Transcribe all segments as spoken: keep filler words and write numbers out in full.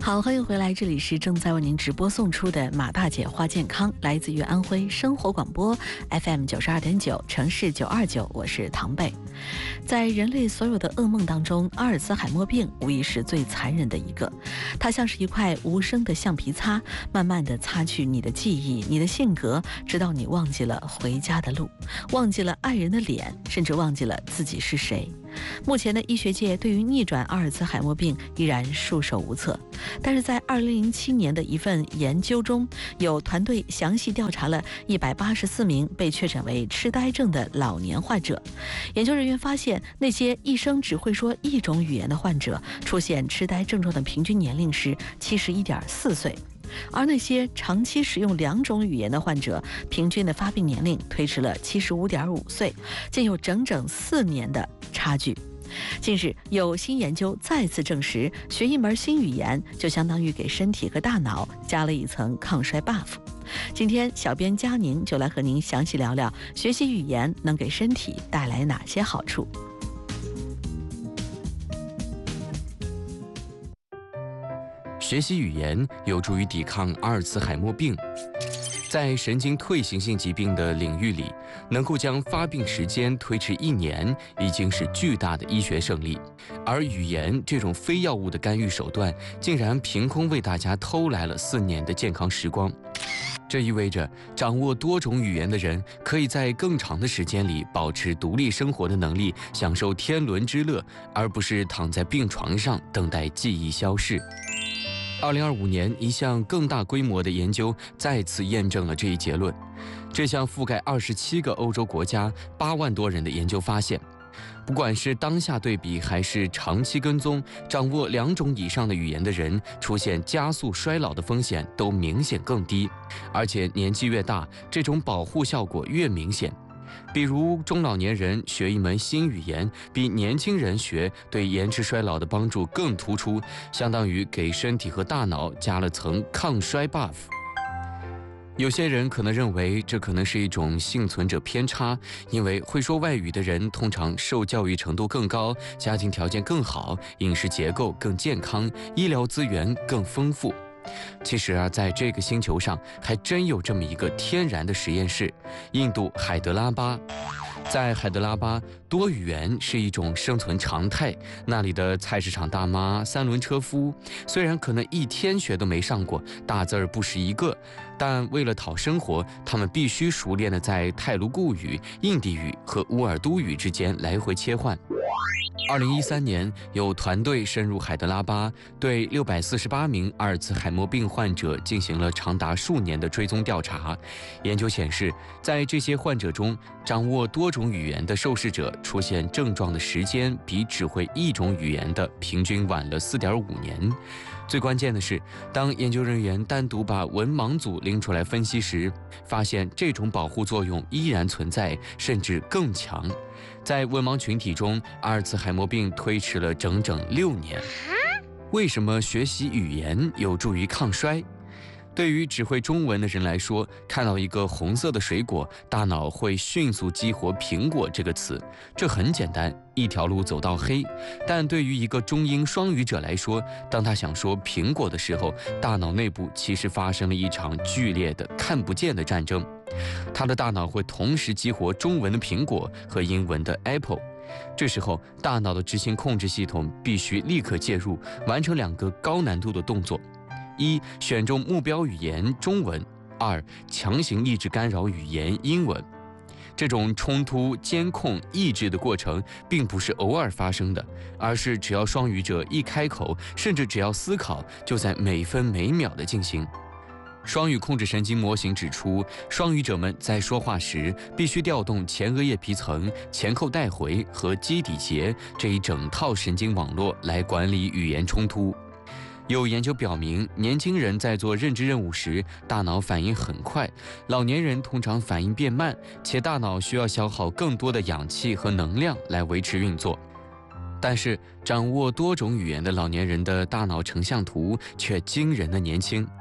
好，欢迎回来，这里是正在为您直播送出的马大姐话健康，来自于安徽生活广播 F M 九十二点九，城市九二九，我是唐贝。在人类所有的噩梦当中，阿尔茨海默病无疑是最残忍的一个。它像是一块无声的橡皮擦，慢慢地擦去你的记忆、你的性格，直到你忘记了回家的路，忘记了爱人的脸，甚至忘记了自己是谁。目前的医学界对于逆转阿尔茨海默病依然束手无策，但是在二零零七年的一份研究中，有团队详细调查了一百八十四名被确诊为痴呆症的老年患者。研究人员发现，那些一生只会说一种语言的患者，出现痴呆症状的平均年龄是七十一点四岁。而那些长期使用两种语言的患者，平均的发病年龄推迟了七十五点五岁，竟有整整四年的差距。近日，有新研究再次证实，学一门新语言就相当于给身体和大脑加了一层抗衰 buff。今天，小编佳宁就来和您详细聊聊学习语言能给身体带来哪些好处。 学习语言有助于抵抗阿尔茨海默病。在神经退行性疾病的领域里，能够将发病时间推迟一年，已经是巨大的医学胜利。而语言这种非药物的干预手段，竟然凭空为大家偷来了四年的健康时光。这意味着，掌握多种语言的人，可以在更长的时间里保持独立生活的能力，享受天伦之乐，而不是躺在病床上等待记忆消逝。二零二五年，一项更大规模的研究再次验证了这一结论。这项覆盖二十七个欧洲国家、八万多人的研究发现，不管是当下对比还是长期跟踪，掌握两种以上的语言的人，出现加速衰老的风险都明显更低，而且年纪越大，这种保护效果越明显。比如中老年人学一门新语言，比年轻人学对延迟衰老的帮助更突出，相当于给身体和大脑加了层抗衰 buff。有些人可能认为这可能是一种幸存者偏差，因为会说外语的人通常受教育程度更高，家庭条件更好，饮食结构更健康，医疗资源更丰富。其实啊，在这个星球上还真有这么一个天然的实验室——印度海德拉巴。在海德拉巴，多语言是一种生存常态。那里的菜市场大妈、三轮车夫，虽然可能一天学都没上过，大字儿不识一个，但为了讨生活，他们必须熟练地在泰卢固语、印地语和乌尔都语之间来回切换。二零一三年，有团队深入海德拉巴，对六百四十八名阿尔茨海默病患者进行了长达数年的追踪调查。研究显示，在这些患者中，掌握多种语言的受试者出现症状的时间比只会一种语言的平均晚了 四点五年。最关键的是，当研究人员单独把文盲组拎出来分析时，发现这种保护作用依然存在，甚至更强。在文盲群体中，阿尔茨海默病推迟了整整六年。为什么学习语言有助于抗衰？对于只会中文的人来说，看到一个红色的水果，大脑会迅速激活苹果这个词，这很简单，一条路走到黑。但对于一个中英双语者来说，当他想说苹果的时候，大脑内部其实发生了一场剧烈的看不见的战争。他的大脑会同时激活中文的苹果和英文的 apple， 这时候大脑的执行控制系统必须立刻介入，完成两个高难度的动作：一、选中目标语言中文；二、强行抑制干扰语言英文。这种冲突、监控、抑制的过程并不是偶尔发生的，而是只要双语者一开口，甚至只要思考，就在每分每秒的进行。双语控制神经模型指出，双语者们在说话时必须调动前额叶皮层、前扣带回和基底节这一整套神经网络来管理语言冲突。有研究表明，年轻人在做认知任务时，大脑反应很快；老年人通常反应变慢，且大脑需要消耗更多的氧气和能量来维持运作。但是，掌握多种语言的老年人的大脑成像图却惊人的年轻。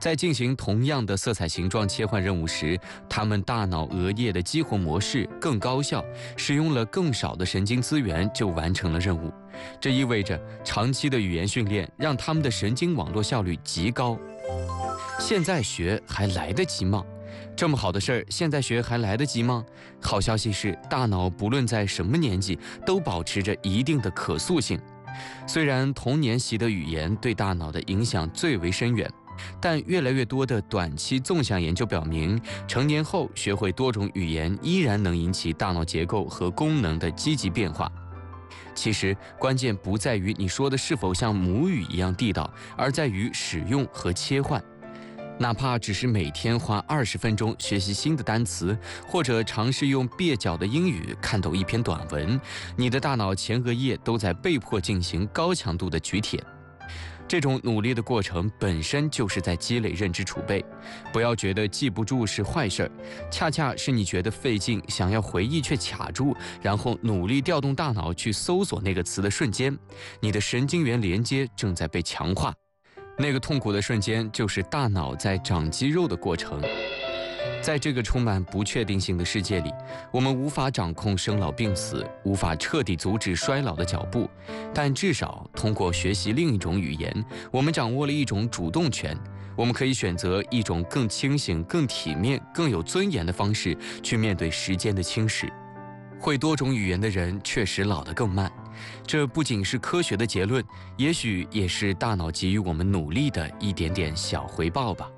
在进行同样的色彩形状切换任务时，它们大脑额叶的激活模式更高效，使用了更少的神经资源就完成了任务。这意味着长期的语言训练让它们的神经网络效率极高。现在学还来得及吗？这么好的事儿，现在学还来得及吗？好消息是，大脑不论在什么年纪都保持着一定的可塑性。虽然童年习的语言对大脑的影响最为深远，但越来越多的短期纵向研究表明，成年后学会多种语言依然能引起大脑结构和功能的积极变化。其实关键不在于你说的是否像母语一样地道，而在于使用和切换。哪怕只是每天花二十分钟学习新的单词，或者尝试用蹩脚的英语看懂一篇短文，你的大脑前额叶都在被迫进行高强度的举铁。这种努力的过程本身就是在积累认知储备。不要觉得记不住是坏事儿，恰恰是你觉得费劲，想要回忆却卡住，然后努力调动大脑去搜索那个词的瞬间，你的神经元连接正在被强化。那个痛苦的瞬间，就是大脑在长肌肉的过程。在这个充满不确定性的世界里，我们无法掌控生老病死，无法彻底阻止衰老的脚步，但至少通过学习另一种语言，我们掌握了一种主动权。我们可以选择一种更清醒、更体面、更有尊严的方式去面对时间的侵蚀。会多种语言的人确实老得更慢，这不仅是科学的结论，也许也是大脑给予我们努力的一点点小回报吧。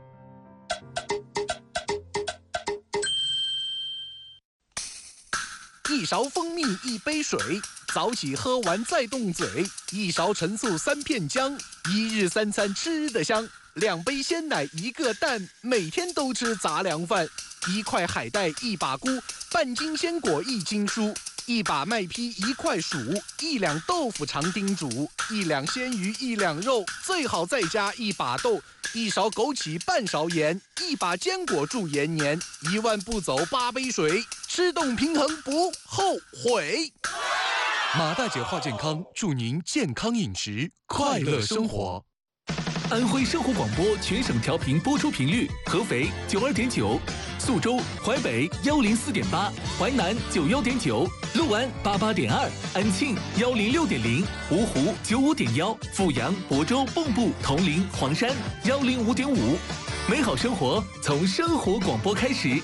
一勺蜂蜜一杯水，早起喝完再动嘴。一勺陈醋三片姜，一日三餐吃得香。两杯鲜奶一个蛋，每天都吃杂粮饭。一块海带一把菇，半斤鲜果一斤蔬。一把麦坯一块薯，一两豆腐常叮嘱。一两鲜鱼一两肉，最好再加一把豆。一勺枸杞半勺盐，一把坚果助延年。一万步走八杯水，吃动平衡不后悔。马大姐话健康，祝您健康饮食，快乐生活。 安徽生活广播全省调频播出频率：合肥九二点九，宿州、淮北幺零四点八，淮南九幺点九，六安八八点二，安庆幺零六点零，芜湖九五点幺，阜阳、亳州、蚌埠、铜陵、黄山幺零五点五。美好生活从生活广播开始。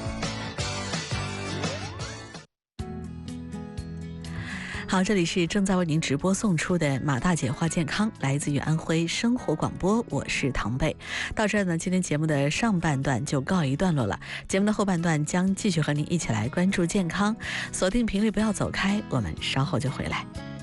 好，这里是正在为您直播送出的马大姐话健康，来自于安徽生活广播，我是唐贝。到这儿呢，今天节目的上半段就告一段落了，节目的后半段将继续和您一起来关注健康，锁定频率不要走开，我们稍后就回来。